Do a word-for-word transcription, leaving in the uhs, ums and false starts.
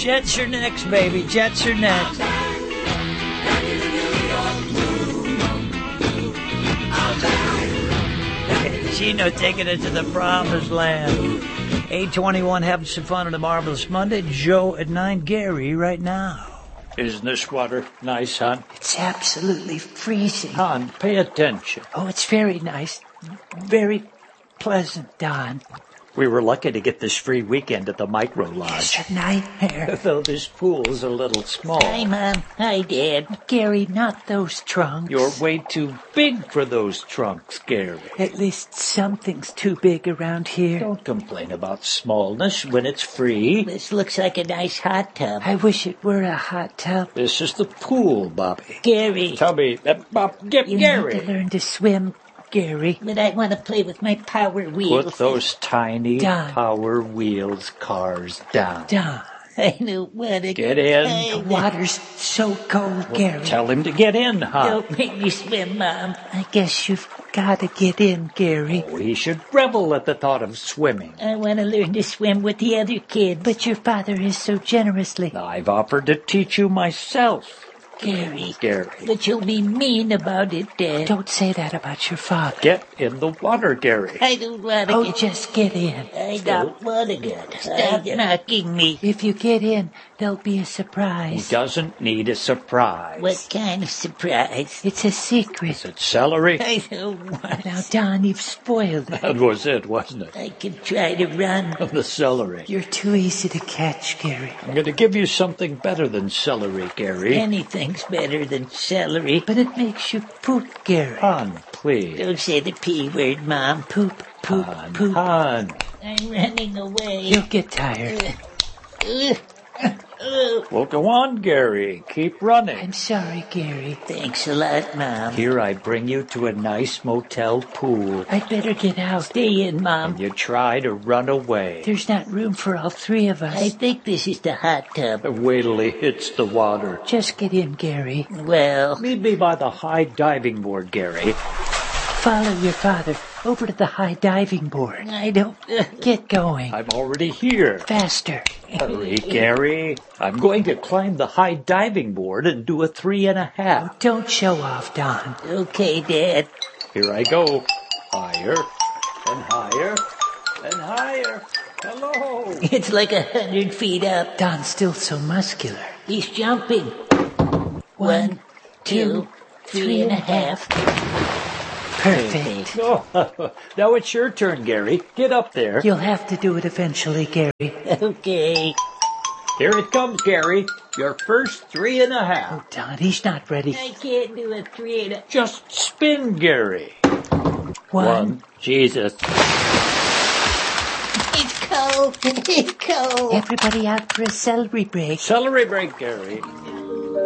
Jets are next, baby. Jets are next. Gino taking it to the promised land. eight twenty-one, having some fun on a marvelous Monday. Joe at nine. Gary right now. Isn't this water nice, hon? It's absolutely freezing. Hon, pay attention. Oh, it's very nice. Very pleasant, Don. We were lucky to get this free weekend at the Micro Lodge. It's a nightmare. Though this pool's a little small. Hi, Mom. Hi, Dad. Gary, not those trunks. You're way too big for those trunks, Gary. At least something's too big around here. Don't complain about smallness when it's free. This looks like a nice hot tub. I wish it were a hot tub. This is the pool, Bobby. Gary. Tubby, uh, Bob, get you Gary. You need to learn to swim, Gary. But I want to play with my Power Wheels. Put those tiny Don. Power Wheels cars down. Don. I don't want to get in. The water's so cold, well, Gary. Tell him to get in, huh? Don't make me swim, Mom. I guess you've got to get in, Gary. Oh, he should revel at the thought of swimming. I want to learn to swim with the other kids. But your father is so generously. I've offered to teach you myself. Gary. Gary. But you'll be mean about it, Dad. Don't say that about your father. Get in the water, Gary. I don't want to. Oh, get... just get in. I don't want to get. Stop knocking me. If you get in, there'll be a surprise. He doesn't need a surprise. What kind of surprise? It's a secret. Is it celery? I don't want. Now, Don, you've spoiled it. That was it, wasn't it? I could try to run. The celery. You're too easy to catch, Gary. I'm going to give you something better than celery, Gary. Anything's better than celery. But it makes you poop, Gary. Hon, please. Don't say the P word, Mom. Poop, poop, Hon, poop. Hon. I'm running away. You'll get tired. Uh, uh, uh. Well, go on, Gary. Keep running. I'm sorry, Gary. Thanks a lot, Mom. Here I bring you to a nice motel pool. I'd better get out. Stay in, Mom. And you try to run away. There's not room for all three of us. I think this is the hot tub. Wait till he hits the water. Just get in, Gary. Well... Meet me by the high diving board, Gary. Follow your father over to the high diving board. I don't... Uh, get going. I'm already here. Faster. Hurry, Gary. I'm going to climb the high diving board and do a three and a half. Oh, don't show off, Don. Okay, Dad. Here I go. Higher and higher and higher. Hello. It's like a hundred feet up. Don's still so muscular. He's jumping. One, two, three and a half. Perfect. Oh, now it's your turn, Gary. Get up there. You'll have to do it eventually, Gary. Okay. Here it comes, Gary. Your first three and a half. Oh, Don, he's not ready. I can't do a three and a... Just spin, Gary. One. One. Jesus. It's cold. It's cold. Everybody out for a celery break. Celery break, Gary.